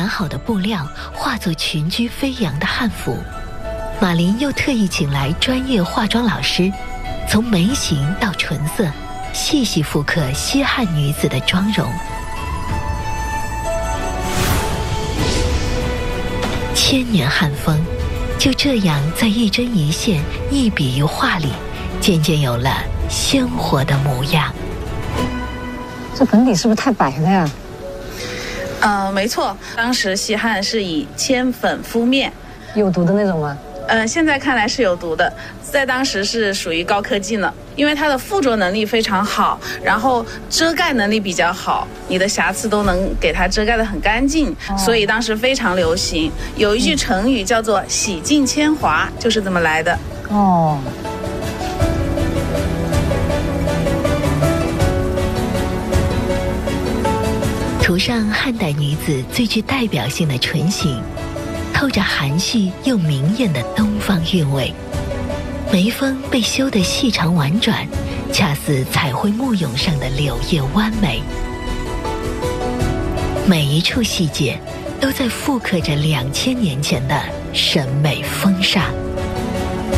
染好的布料化作群居飞扬的汉服。马林又特意请来专业化妆老师，从眉形到唇色，细细复刻西汉女子的妆容。千年汉风，就这样在一针一线、一笔一画里，渐渐有了鲜活的模样。 这粉底是不是太白了呀？ 没错，当时西汉是以铅粉敷面， 有毒的那种吗？ 现在看来是有毒的，在当时是属于高科技呢，因为它的附着能力非常好，然后遮盖能力比较好，你的瑕疵都能给它遮盖得很干净，所以当时非常流行。有一句成语叫做洗尽铅华，就是这么来的。 哦。 涂上汉代女子最具代表性的唇形，透着含蓄又明艳的东方韵味。眉峰被修得细长婉转，恰似彩绘木俑上的柳叶弯眉。每一处细节都在复刻着2000年前的审美风尚。